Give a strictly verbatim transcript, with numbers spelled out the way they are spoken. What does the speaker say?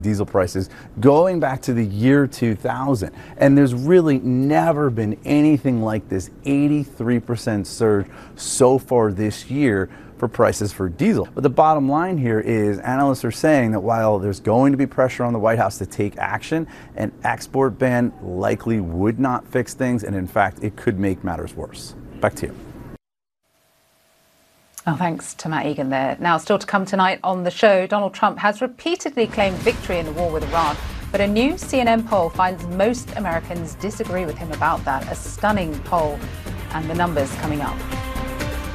diesel prices going back to the year two thousand. And there's really never been anything like this eighty-three percent surge so far this year for prices for diesel. But the bottom line here is analysts are saying that while there's going to be pressure on the White House to take action, an export ban likely would not fix things, and in fact, it could make matters worse. Back to you. Oh, thanks to Matt Egan there. Now, still to come tonight on the show, Donald Trump has repeatedly claimed victory in the war with Iran, but a new C N N poll finds most Americans disagree with him about that. A stunning poll, and the numbers coming up.